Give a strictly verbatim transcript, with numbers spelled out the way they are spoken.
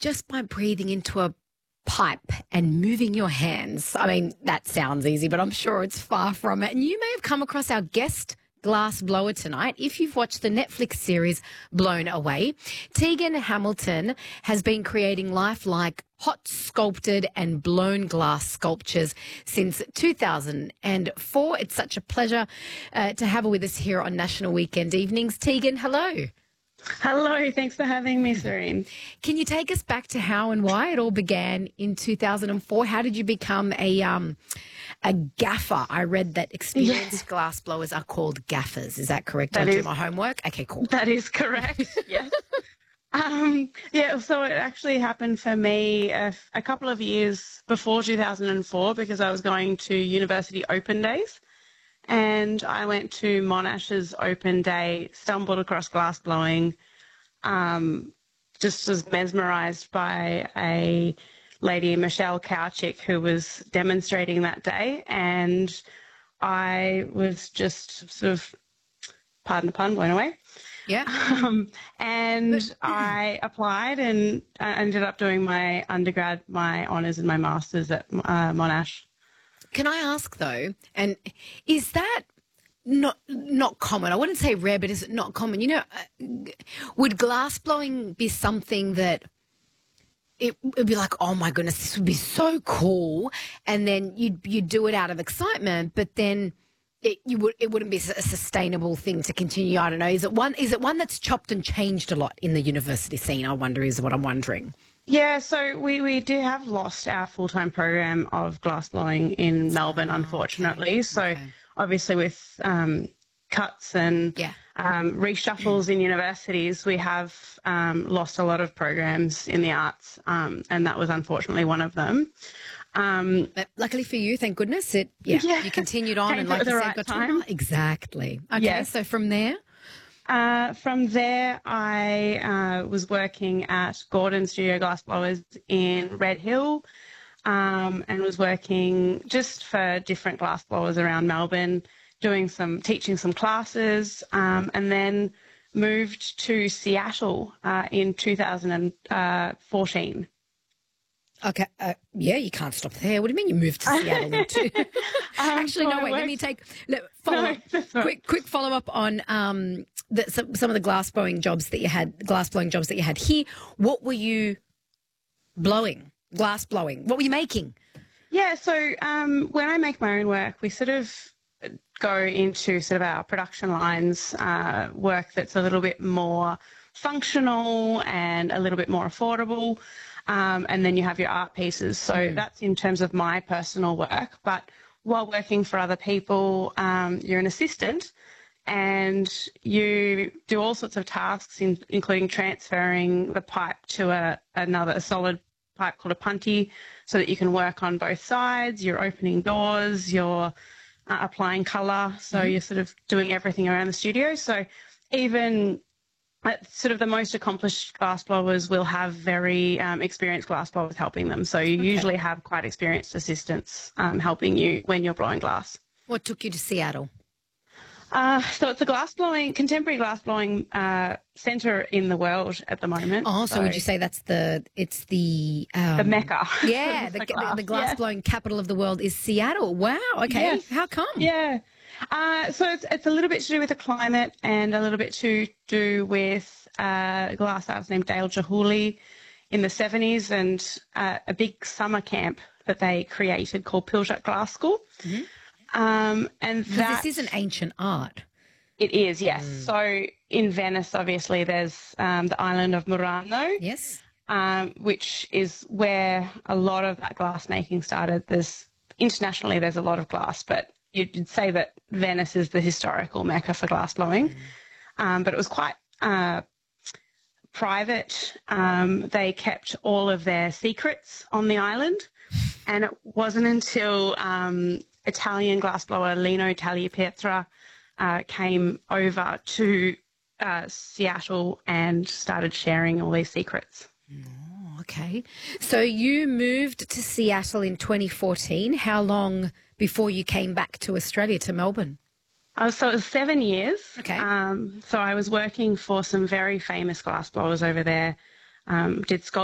just by breathing into a pipe and moving your hands. I mean, that sounds easy, but I'm sure it's far from it. And you may have come across our guest glass blower tonight if you've watched the Netflix series Blown Away. Tegan Hamilton has been creating lifelike, hot sculpted and blown glass sculptures since two thousand four. It's such a pleasure uh, to have her with us here on National Weekend Evenings. Tegan, hello. Hello, thanks for having me, Serene. Can you take us back to how and why it all began in two thousand four? How did you become a um, a gaffer? I read that experienced glass blowers are called gaffers. Is that correct? That I is, do my homework? Okay, cool. That is correct, yes. um, yeah, so it actually happened for me a, a couple of years before two thousand four because I was going to University Open Days. And I went to Monash's open day, stumbled across glass blowing, um, just was mesmerised by a lady, Michelle Kowchick, who was demonstrating that day. And I was just sort of, pardon the pun, blown away. Yeah. Um, and I applied and I ended up doing my undergrad, my honours and my masters at uh, Monash. Can I ask, though, and is that not not common? I wouldn't say rare, but is it not common? You know, uh, would glass blowing be something that it would be like, oh, my goodness, this would be so cool, and then you'd, you'd do it out of excitement, but then it, you would, it wouldn't be a sustainable thing to continue? I don't know. Is it one, is it one that's chopped and changed a lot in the university scene, I wonder, is what I'm wondering. Yeah, so we, we do have lost our full-time program of glass blowing in Melbourne, oh, unfortunately. Okay. So okay. obviously with um, cuts and yeah. um, reshuffles in universities, we have um, lost a lot of programs in the arts, um, and that was unfortunately one of them. Um, but luckily for you, thank goodness, it yeah, yeah. you continued on and like you said, right got time. to exactly. Okay, yes. So from there. Uh, from there, I uh, was working at Gordon Studio Glass Blowers in Red Hill um, and was working just for different glass blowers around Melbourne, doing some, teaching some classes, um, and then moved to Seattle uh, in two thousand fourteen. Okay, uh, yeah, you can't stop there. What do you mean you moved to Seattle? Too? um, Actually, no, wait, let me take let, follow no, up, quick quick follow up on um, the, some, some of the glass blowing jobs that you had, glass blowing jobs that you had here. What were you blowing, glass blowing? What were you making? Yeah, so um, when I make my own work, we sort of go into sort of our production lines uh, work that's a little bit more functional and a little bit more affordable. Um, and then you have your art pieces. So mm. that's in terms of my personal work. But while working for other people, um, you're an assistant and you do all sorts of tasks, in, including transferring the pipe to a, another a solid pipe called a punty so that you can work on both sides. You're opening doors, you're uh, applying colour. So mm. you're sort of doing everything around the studio. So even sort of the most accomplished glass blowers will have very um, experienced glass blowers helping them. So you okay. usually have quite experienced assistants um, helping you when you're blowing glass. What took you to Seattle? Uh, so it's a glass blowing, contemporary glass blowing uh, centre in the world at the moment. Oh, so, so would you say that's the, it's the... Um, the Mecca. Yeah, the, glass, the, the glass yeah. blowing capital of the world is Seattle. Wow, okay. Yes. How come? Yeah. Uh, so it's, it's a little bit to do with the climate and a little bit to do with uh, a glass artist named Dale Chihuly in the seventies and uh, a big summer camp that they created called Pilchuck Glass School. Mm-hmm. um, and that, this is an ancient art. It is, yes. Mm. So in Venice, obviously, there's um, the island of Murano. Yes. Um, which is where a lot of that glass making started. There's internationally, there's a lot of glass, but you'd say that Venice is the historical mecca for glass blowing, mm. um, but it was quite uh, private. Um, they kept all of their secrets on the island, and it wasn't until um, Italian glassblower Lino Tagliapietra uh, came over to uh, Seattle and started sharing all these secrets. Oh, okay. So you moved to Seattle in twenty fourteen. How long before you came back to Australia, to Melbourne? Oh, so it was seven years. Okay. Um, so I was working for some very famous glassblowers over there, um, did scholarship